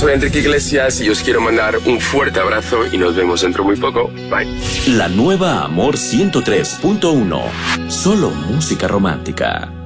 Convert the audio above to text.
soy Enrique Iglesias y os quiero mandar un fuerte abrazo y nos vemos dentro muy poco. Bye. La nueva Amor 103.1. Solo música romántica.